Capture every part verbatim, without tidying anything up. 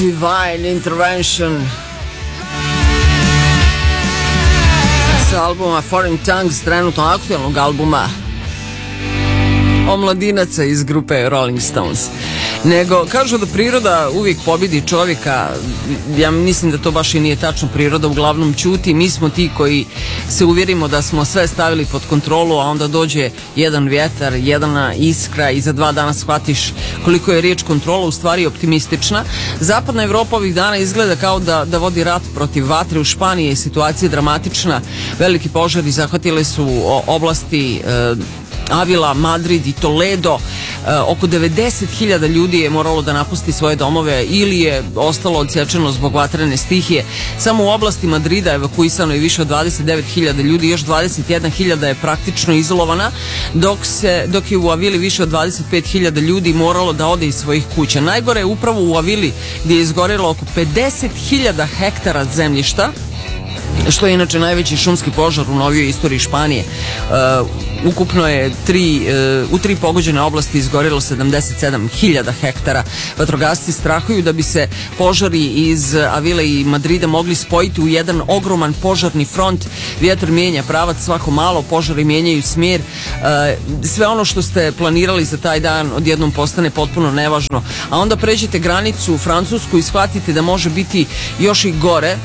Divine Intervention sa albuma Foreign Tongues, trenutno aktualnog albuma omladinaca iz grupe Rolling Stones. Nego, kažu da priroda uvijek pobjedi čovjeka. Ja mislim da to baš i nije tačno. Priroda uglavnom ćuti. Mi smo ti koji se uvjerimo da smo sve stavili pod kontrolu, a onda dođe jedan vjetar, jedna iskra i za dva dana shvatiš koliko je riječ kontrola u stvari optimistična. Zapadna Evropa ovih dana izgleda kao da, da vodi rat protiv vatre. U Španiji je situacija dramatična. Veliki požari zahvatile su oblasti e, Avila, Madrid i Toledo. E, oko devedeset hiljada ljudi je moralo da napusti svoje domove ili je ostalo odsječeno zbog vatrene stihije. Samo u oblasti Madrida evakuisano je više od dvadeset devet hiljada ljudi, još dvadeset jedna hiljada je praktično izolovana, dok, se, dok je u Avili više od dvadeset pet hiljada ljudi moralo da ode iz svojih kuća. Najgore je upravo u Avili gdje je izgorjelo oko pedeset hiljada hektara zemljišta, što je inače najveći šumski požar u novijoj istoriji Španije. Uh, ukupno je tri, uh, u tri pogođene oblasti izgorjelo sedamdeset sedam hiljada hektara. Vatrogasci strahuju da bi se požari iz Avile i Madrida mogli spojiti u jedan ogroman požarni front. Vjetar mijenja pravac svako malo, požari mijenjaju smjer. Uh, sve ono što ste planirali za taj dan odjednom postane potpuno nevažno. A onda pređete granicu u Francusku i shvatite da može biti još i gore.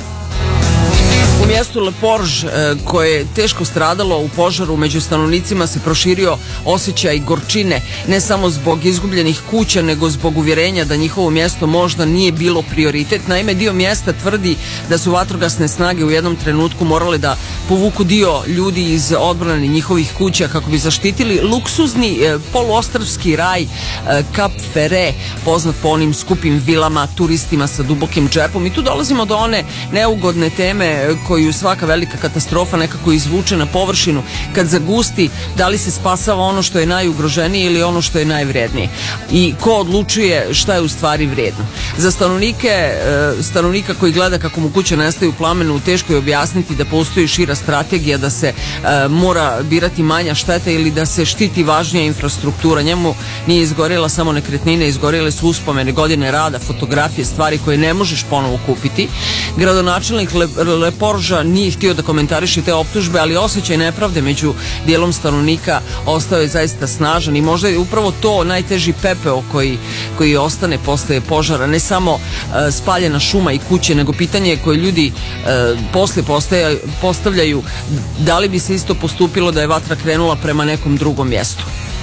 U mjestu Le Porge, koje je teško stradalo u požaru, među stanovnicima se proširio osjećaj gorčine, ne samo zbog izgubljenih kuća, nego zbog uvjerenja da njihovo mjesto možda nije bilo prioritet. Naime, dio mjesta tvrdi da su vatrogasne snage u jednom trenutku morale da povuku dio ljudi iz odbrane njihovih kuća kako bi zaštitili luksuzni poluostrvski raj Cap Ferret, poznat po onim skupim vilama, turistima sa dubokim džepom. I tu dolazimo do one neugodne teme koju svaka velika katastrofa nekako izvuče na površinu. Kad zagusti, da li se spasava ono što je najugroženije ili ono što je najvrednije? I ko odlučuje šta je u stvari vrijedno? Za stanovnike, stanovnika koji gleda kako mu kuća nestaje u plamenu, teško je objasniti da postoji šira strategija, da se mora birati manja šteta ili da se štiti važnija infrastruktura. Njemu nije izgorjela samo nekretnine, izgorjele su uspomene, godine rada, fotografije, stvari koje ne možeš ponovo kupiti. Gradonačelnik Le, Le Porža nije htio da komentariše te optužbe, ali osjećaj nepravde među dijelom stanovnika ostao je zaista snažan i možda je upravo to najteži pepeo koji, koji ostane posle požara. Ne samo uh, spaljena šuma i kuće, nego pitanje koje ljudi uh, posle postaje, postavljaju, da li bi se isto postupilo da je vatra krenula prema nekom drugom mjestu.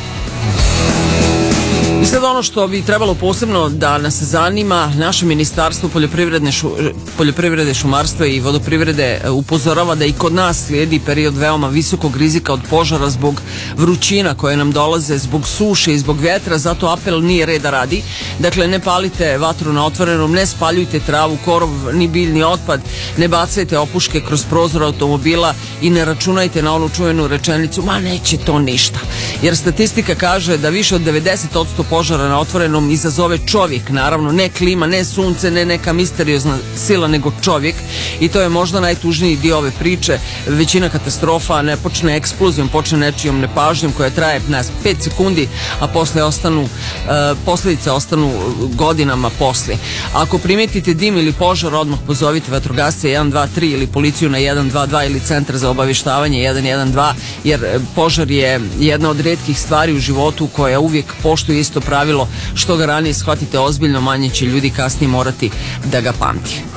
I sad ono što bi trebalo posebno da nas zanima, naše ministarstvo poljoprivredne, šu, poljoprivrede, šumarstva i vodoprivrede upozorava da i kod nas slijedi period veoma visokog rizika od požara zbog vrućina koje nam dolaze, zbog suše i zbog vjetra, zato apel nije reda radi. Dakle, ne palite vatru na otvorenom, ne spaljujte travu, korov, ni biljni otpad, ne bacajte opuške kroz prozor automobila i ne računajte na onu čuvenu rečenicu, ma neće to ništa. Jer statistika kaže da više od devedeset posto požara na otvorenom izazove čovjek, naravno ne klima, ne sunce, ne neka misteriozna sila, nego čovjek. I to je možda najtužniji dio ove priče. Većina katastrofa ne počne eksplozijom, počne nečijom nepažnjom koja traje nas pet sekundi, a posle ostanu uh, posljedice ostanu godinama posle. Ako primetite dim ili požar, odmah pozovite vatrogasce jedan dva tri ili policiju na jedan dva dva ili centar za obavještavanje jedan jedan dva, jer požar je jedna od rijetkih stvari u životu koja uvijek poštuje isto pravilo, što ga ranije shvatite ozbiljno, manje će ljudi kasnije morati da ga pamti.